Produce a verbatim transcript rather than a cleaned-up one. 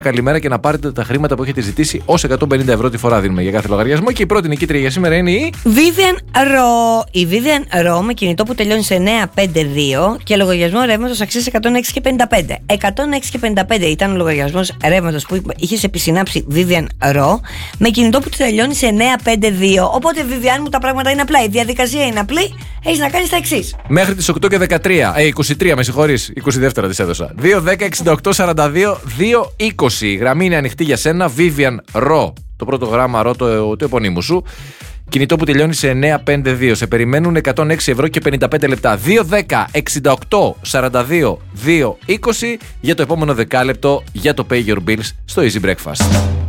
Καλημέρα και να πάρετε τα χρήματα που έχετε ζητήσει ως εκατόν πενήντα ευρώ τη φορά δίνουμε για κάθε λογαριασμό. Και η πρώτη νικήτρια για σήμερα είναι η Vivian Ro. Η Vivian Ro με κινητό που τελειώνει σε εννιακόσια πενήντα δύο και λογαριασμό ρεύματος αξίας εκατόν έξι και πενήντα πέντε. εκατόν έξι και πενήντα πέντε ήταν ο λογαριασμός ρεύματος που είχε επισυνάψει Vivian Ro με κινητό που τελειώνει σε εννιακόσια πενήντα δύο. Οπότε, Vivian μου, τα πράγματα είναι απλά. Η διαδικασία είναι απλή. Έχεις να κάνεις τα εξής. μέχρι τις οκτώ και δεκατρία, ε, είκοσι τρία, με συγχωρείς, είκοσι δύο της έδωσα. δύο δέκα εξήντα οκτώ σαράντα δύο δύο είκοσι. Η γραμμή είναι ανοιχτή για σένα. Vivian Ro. Το πρώτο γράμμα Ro, το, το επωνύμου σου. Κινητό που τελειώνει σε εννιακόσια πενήντα δύο. Σε περιμένουν εκατόν έξι ευρώ και πενήντα πέντε λεπτά. δύο δέκα εξήντα οκτώ σαράντα δύο δύο είκοσι για το επόμενο δεκάλεπτο για το Pay Your Bills στο Easy Breakfast.